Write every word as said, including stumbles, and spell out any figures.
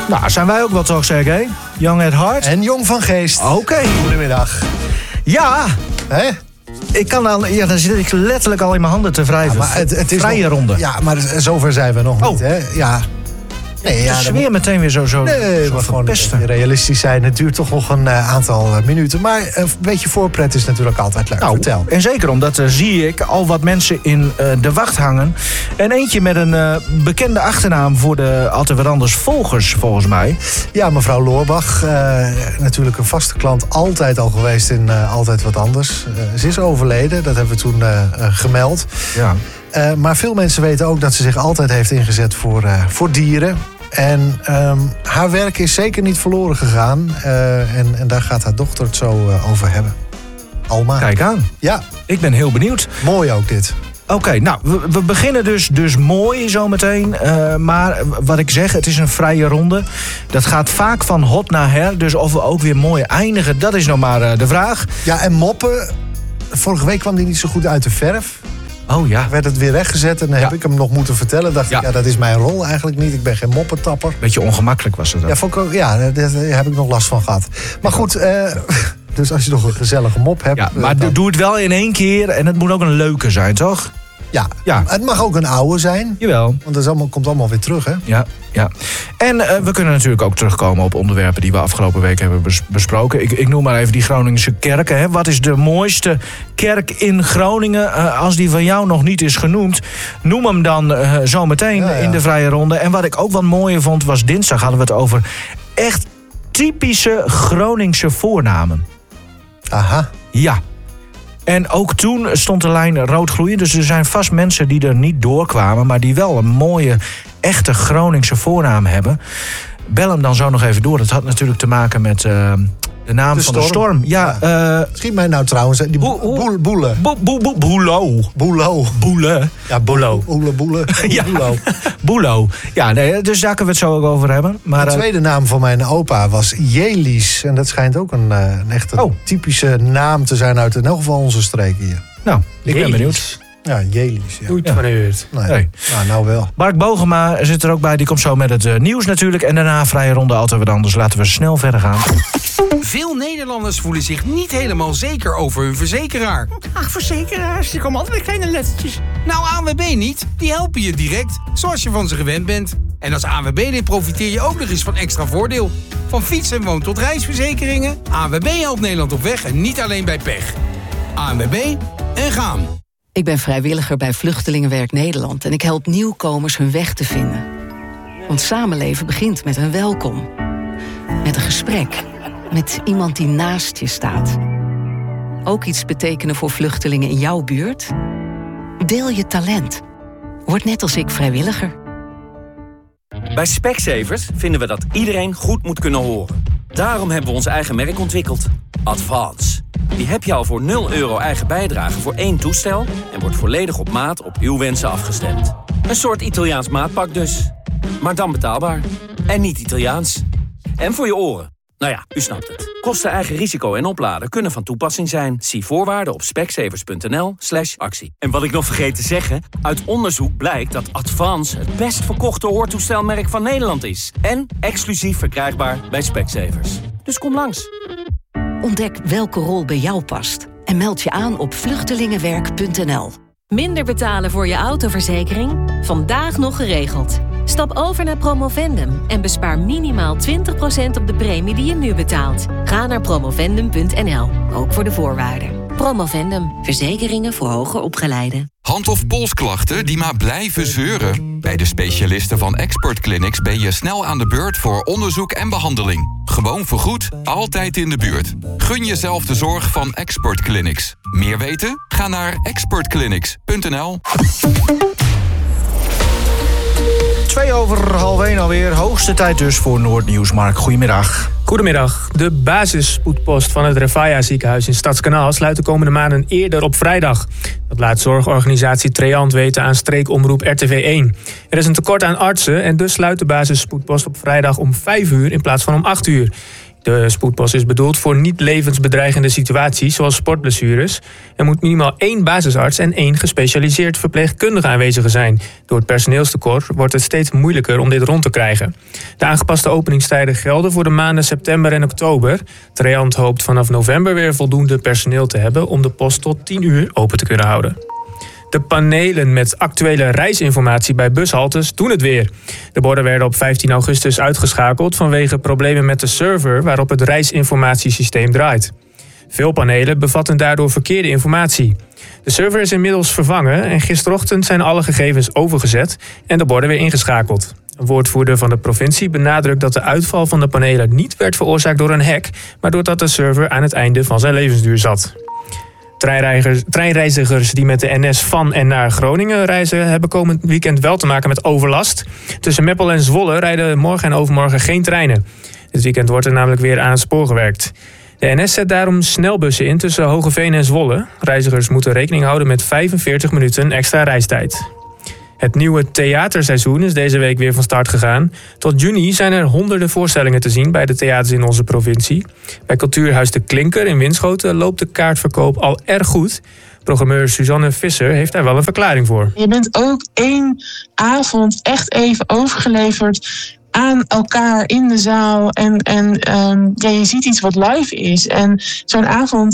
Nou, zijn wij ook wel toch zeker, hè? Young at heart. En Jong van Geest. Oké. Okay. Goedemiddag. Ja. Hè? Ik kan dan, ja, dan zit ik letterlijk al in mijn handen te wrijven. Ja, maar het, het is Vrije nog, ronde. Ja, maar zover zijn we nog oh. niet, hè? Ja. Nee, ja, de sfeer moet... meteen weer zo, zo, nee, zo maar gewoon verpesten. realistisch zijn. Het duurt toch nog een uh, aantal uh, minuten. Maar een beetje voorpret is natuurlijk altijd leuk. Nou, vertel. En zeker omdat uh, zie ik al wat mensen in uh, de wacht hangen. En eentje met een uh, bekende achternaam voor de Altijd Wat Anders volgers, volgens mij. Ja, mevrouw Loorbach. Uh, natuurlijk een vaste klant. Altijd al geweest in uh, Altijd Wat Anders. Uh, ze is overleden. Dat hebben we toen uh, uh, gemeld. Ja. Uh, maar veel mensen weten ook dat ze zich altijd heeft ingezet voor, uh, voor dieren. En um, haar werk is zeker niet verloren gegaan. Uh, en, en daar gaat haar dochter het zo uh, over hebben. Alma. Kijk aan. Ja. Ik ben heel benieuwd. Mooi ook dit. Oké, okay, nou, we, we beginnen dus, dus mooi zometeen. Uh, maar wat ik zeg, het is een vrije ronde. Dat gaat vaak van hot naar her. Dus of we ook weer mooi eindigen, dat is nog maar uh, de vraag. Ja, en moppen. Vorige week kwam die niet zo goed uit de verf. Oh ja. Werd het weer rechtgezet en dan ja. heb ik hem nog moeten vertellen. Dacht ja. ik, ja, dat is mijn rol eigenlijk niet. Ik ben geen moppetapper. Beetje ongemakkelijk was het dan. Ja, vond ik ook, ja, daar, daar heb ik nog last van gehad. Maar ja. goed, uh, dus als je nog een gezellige mop hebt... Ja, maar dan... doe het wel in één keer en het moet ook een leuke zijn, toch? Ja, ja. Het mag ook een oude zijn. Jawel. Want dat allemaal, komt allemaal weer terug, hè? Ja, ja. En uh, we kunnen natuurlijk ook terugkomen op onderwerpen die we afgelopen week hebben bes- besproken. Ik, ik noem maar even die Groningse kerken. Hè. Wat is de mooiste kerk in Groningen? Uh, als die van jou nog niet is genoemd, noem hem dan uh, zo meteen ja, ja. in de vrije ronde. En wat ik ook wat mooier vond, was dinsdag hadden we het over echt typische Groningse voornamen. Aha. Ja. En ook toen stond de lijn rood gloeien. Dus er zijn vast mensen die er niet doorkwamen, maar die wel een mooie, echte Groningse voornaam hebben. Bel hem dan zo nog even door. Dat had natuurlijk te maken met uh, de naam de van storm. de storm. Ja, ja. Uh, Schiet mij nou trouwens. Die bo- bo- boele. Bo- bo- bo- boelo. Boelo. Boele. Ja, boelo. Boele, boele. Ja. Boelo. Boelo. Ja, nee, dus daar kunnen we het zo ook over hebben. Maar, de tweede naam van mijn opa was Jelis. En dat schijnt ook een, een echte oh. typische naam te zijn uit in elk geval onze streek hier. Nou, ik Jelis. ben benieuwd. Ja, Jelis. Ja. Nooit van gehoord. Nee. nee. Nou, nou wel. Mark Bogema zit er ook bij. Die komt zo met het uh, nieuws natuurlijk. En daarna vrije ronde Altijd Wat Anders. Laten we snel verder gaan. Veel Nederlanders voelen zich niet helemaal zeker over hun verzekeraar. Ach, verzekeraars, die komen altijd met kleine lettertjes. Nou, A N W B niet. Die helpen je direct, zoals je van ze gewend bent. En als A N W B-lid profiteer je ook nog eens van extra voordeel. Van fiets- en woon- tot reisverzekeringen. A N W B helpt Nederland op weg en niet alleen bij pech. A N W B en gaan. Ik ben vrijwilliger bij Vluchtelingenwerk Nederland en ik help nieuwkomers hun weg te vinden. Want samenleven begint met een welkom. Met een gesprek. Met iemand die naast je staat. Ook iets betekenen voor vluchtelingen in jouw buurt? Deel je talent. Word net als ik vrijwilliger. Bij Specsavers vinden we dat iedereen goed moet kunnen horen. Daarom hebben we ons eigen merk ontwikkeld. Advance. Die heb je al voor nul euro eigen bijdrage voor één toestel en wordt volledig op maat op uw wensen afgestemd. Een soort Italiaans maatpak dus. Maar dan betaalbaar. En niet Italiaans. En voor je oren. Nou ja, u snapt het. Kosten, eigen risico en opladen kunnen van toepassing zijn. Zie voorwaarden op specsavers.nl slash actie. En wat ik nog vergeet te zeggen, uit onderzoek blijkt dat Advance het best verkochte hoortoestelmerk van Nederland is. En exclusief verkrijgbaar bij Specsavers. Dus kom langs. Ontdek welke rol bij jou past en meld je aan op vluchtelingenwerk punt n l. Minder betalen voor je autoverzekering? Vandaag nog geregeld. Stap over naar Promovendum en bespaar minimaal twintig procent op de premie die je nu betaalt. Ga naar promovendum punt n l, ook voor de voorwaarden. Promovendum, verzekeringen voor hoger opgeleiden. Hand- of polsklachten die maar blijven zeuren? Bij de specialisten van Expert Clinics ben je snel aan de beurt voor onderzoek en behandeling. Gewoon vergoed, altijd in de buurt. Gun jezelf de zorg van Expert Clinics. Meer weten? Ga naar expert clinics punt n l. Twee over half één alweer. Hoogste tijd dus voor Noordnieuws. Mark, goedemiddag. Goedemiddag. De basisspoedpost van het Refaya ziekenhuis in Stadskanaal sluit de komende maanden eerder op vrijdag. Dat laat zorgorganisatie Treant weten aan streekomroep R T V één. Er is een tekort aan artsen en dus sluit de basisspoedpost op vrijdag om vijf uur in plaats van om acht uur. De spoedpost is bedoeld voor niet levensbedreigende situaties zoals sportblessures. Er moet minimaal één basisarts en één gespecialiseerd verpleegkundige aanwezig zijn. Door het personeelstekort wordt het steeds moeilijker om dit rond te krijgen. De aangepaste openingstijden gelden voor de maanden september en oktober. Treant hoopt vanaf november weer voldoende personeel te hebben om de post tot tien uur open te kunnen houden. De panelen met actuele reisinformatie bij bushaltes doen het weer. De borden werden op vijftien augustus uitgeschakeld vanwege problemen met de server waarop het reisinformatiesysteem draait. Veel panelen bevatten daardoor verkeerde informatie. De server is inmiddels vervangen en gisterochtend zijn alle gegevens overgezet en de borden weer ingeschakeld. Een woordvoerder van de provincie benadrukt dat de uitval van de panelen niet werd veroorzaakt door een hack, maar doordat de server aan het einde van zijn levensduur zat. Treinreizigers die met de N S van en naar Groningen reizen hebben komend weekend wel te maken met overlast. Tussen Meppel en Zwolle rijden morgen en overmorgen geen treinen. Dit weekend wordt er namelijk weer aan het spoor gewerkt. De N S zet daarom snelbussen in tussen Hoogeveen en Zwolle. Reizigers moeten rekening houden met vijfenveertig minuten extra reistijd. Het nieuwe theaterseizoen is deze week weer van start gegaan. Tot juni zijn er honderden voorstellingen te zien bij de theaters in onze provincie. Bij Cultuurhuis de Klinker in Winschoten loopt de kaartverkoop al erg goed. Programmeur Suzanne Visser heeft daar wel een verklaring voor. Je bent ook één avond echt even overgeleverd aan elkaar in de zaal. En, en um, ja, je ziet iets wat live is. En zo'n avond